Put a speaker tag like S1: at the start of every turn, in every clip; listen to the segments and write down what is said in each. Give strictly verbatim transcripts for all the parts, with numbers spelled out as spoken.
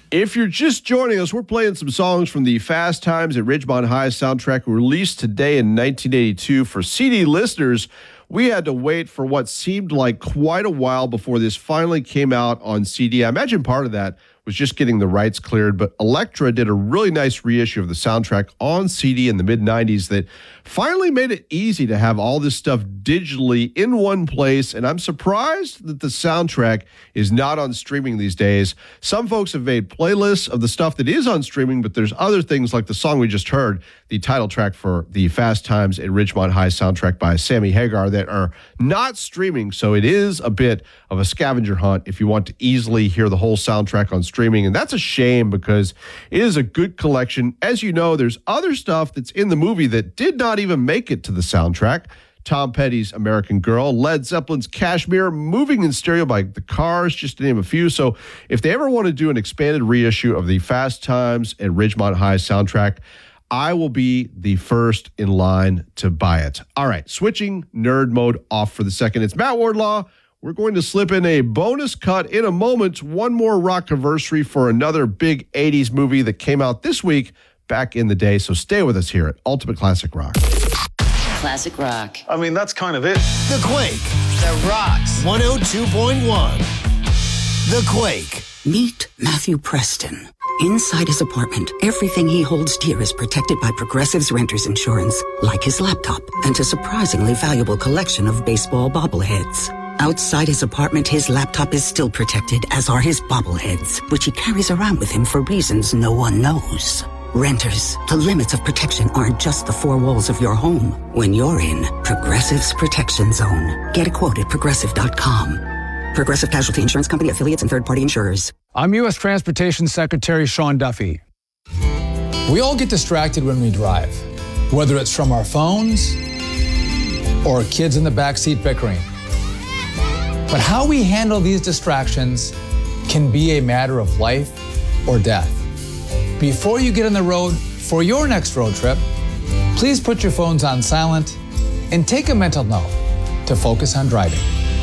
S1: If you're just joining us, we're playing some songs from the Fast Times at Ridgemont High soundtrack released today in nineteen eighty-two. For C D listeners, we had to wait for what seemed like quite a while before this finally came out on C D. I imagine part of that was just getting the rights cleared, but Elektra did a really nice reissue of the soundtrack on C D in the mid nineties that finally made it easy to have all this stuff digitally in one place, and I'm surprised that the soundtrack is not on streaming these days. Some folks have made playlists of the stuff that is on streaming, but there's other things like the song we just heard, the title track for the Fast Times at Ridgemont High soundtrack by Sammy Hagar, that are not streaming, so it is a bit of a scavenger hunt if you want to easily hear the whole soundtrack on streaming, and that's a shame because it is a good collection. As you know, there's other stuff that's in the movie that did not even make it to the soundtrack. Tom Petty's American Girl, Led Zeppelin's Kashmir, Moving in Stereo by The Cars, just to name a few. So if they ever want to do an expanded reissue of the Fast Times at Ridgemont High soundtrack, I will be the first in line to buy it. All right, switching nerd mode off for the second. It's Matt Wardlaw. We're going to slip in a bonus cut in a moment. One more rock-iversary for another big eighties movie that came out this week back in the day. So stay with us here at Ultimate Classic Rock.
S2: Classic Rock.
S3: I mean, that's kind of it.
S4: The Quake. The Rocks. one oh two point one. The Quake.
S5: Meet Matthew Preston. Inside his apartment, everything he holds dear is protected by Progressive's Renter's Insurance, like his laptop and a surprisingly valuable collection of baseball bobbleheads. Outside his apartment, his laptop is still protected, as are his bobbleheads, which he carries around with him for reasons no one knows. Renters, the limits of protection aren't just the four walls of your home. When you're in Progressive's Protection Zone, get a quote at progressive dot com. Progressive Casualty Insurance Company, affiliates, and third-party insurers.
S6: I'm U S Transportation Secretary Sean Duffy. We all get distracted when we drive, whether it's from our phones or kids in the backseat bickering. But how we handle these distractions can be a matter of life or death. Before you get on the road for your next road trip, please put your phones on silent and take a mental note to focus on driving.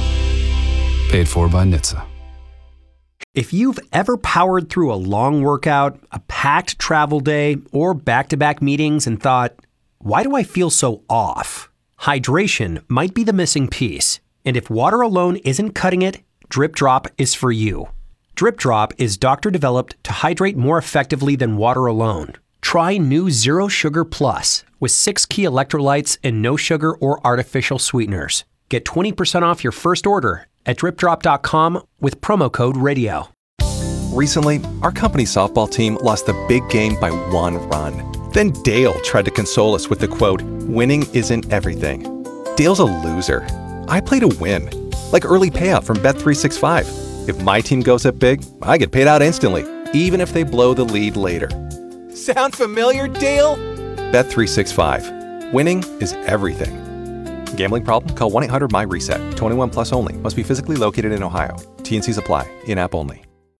S7: Paid for by N H T S A.
S8: If you've ever powered through a long workout, a packed travel day, or back-to-back meetings and thought, why do I feel so off? Hydration might be the missing piece. And if water alone isn't cutting it, Drip Drop is for you. Drip Drop is doctor-developed to hydrate more effectively than water alone. Try new Zero Sugar Plus with six key electrolytes and no sugar or artificial sweeteners. Get twenty percent off your first order at drip drop dot com with promo code radio.
S9: Recently, our company softball team lost the big game by one run. Then Dale tried to console us with the quote, "Winning isn't everything." Dale's a loser. I play to win, like early payout from Bet three sixty-five. If my team goes up big, I get paid out instantly, even if they blow the lead later. Sound familiar, Dale? Bet three sixty-five. Winning is everything. Gambling problem? Call one eight hundred M Y RESET. twenty-one plus only. Must be physically located in Ohio. T N Cs apply. In-app only.